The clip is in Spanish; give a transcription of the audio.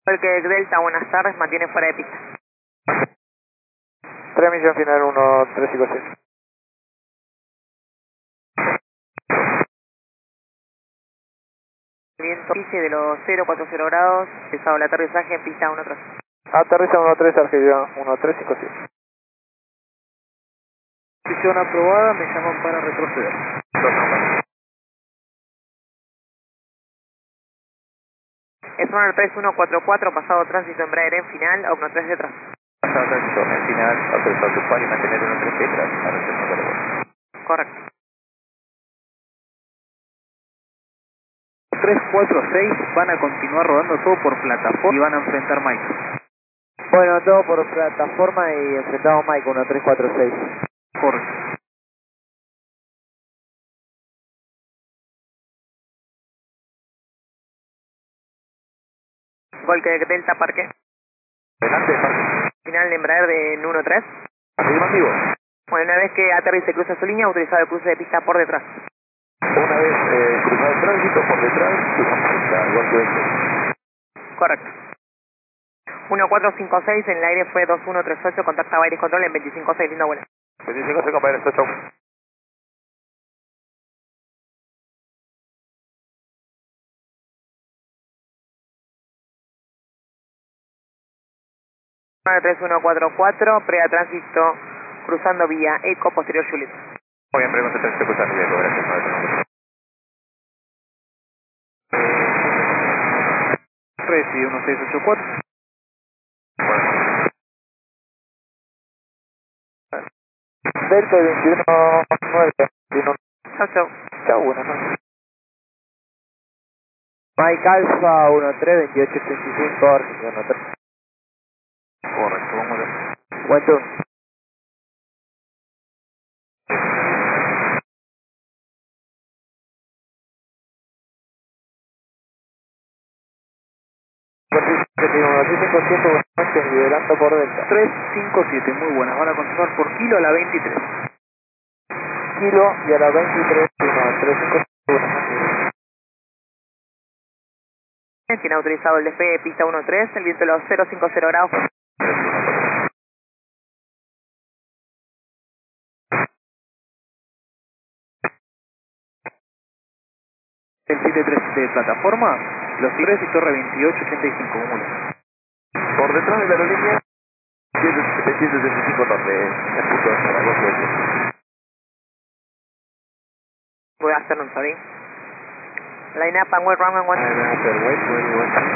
Porque Delta, buenas tardes, mantiene fuera de pista. Transmisión final 1356. Viento de los 040 grados, pesado el aterrizaje en pista 13. Aterriza 13, Argelia 1357. Decisión aprobada, me llaman para retroceder. Es 13144, pasado tránsito Embraer en final, a 13 detrás. Pasado tránsito en final, autorizado tu cual y mantener 13 detrás, a recepción de la. Correcto. 346 van a continuar rodando todo por plataforma y van a enfrentar Mike. Bueno, todo por plataforma y enfrentamos Mike 1346. Correcto. Volker Delta Parque. Adelante, parque. Final de Embraer de 13. Afirmativo. Bueno, una vez que aterrice cruza su línea, autorizado el cruce de pista por detrás. Una vez cruzado el tránsito por detrás, cruzamos pista, igual que 20. Correcto. 1456, en el aire fue 2138, contacta Aires Control en 256, linda vuela. 25 compañeros, chau. Chau. 3144, prea tránsito cruzando vía Eco, posterior Juliet. Muy bien, pregunta 3, que cruzar Riesgo, gracias. 13 1684. Delta 219. Chau, chau. Chao, buenas noches. Mike Alfa 132885, Argelia 13. Correcto, vamos a ver. Buen turno. Buenas noches, liberando por Delta. 357, muy buenas, van a continuar por kilo a la 23. Kilo y a la 23, 1357, buenas noches. Tiene autorizado el despegue de pista 13, el viento de los 050 grados. El 73 de plataforma, los Tigres y Torre 2885, vámonos. Por detrás de la aerolínea, 775 norte, en punto de Zaragoza. Voy a hacer un sorry. Line up and wait, wrong and one. Wait,